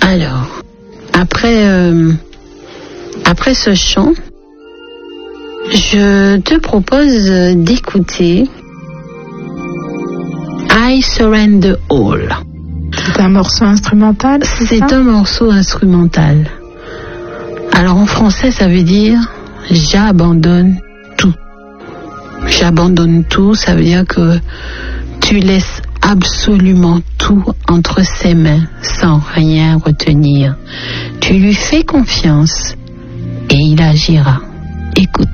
Alors, après ce chant, je te propose d'écouter I Surrender All. C'est un morceau instrumental? C'est un morceau instrumental. Alors en français, ça veut dire j'abandonne tout. J'abandonne tout, ça veut dire que tu laisses absolument tout entre ses mains sans rien retenir. Tu lui fais confiance et il agira. Écoute.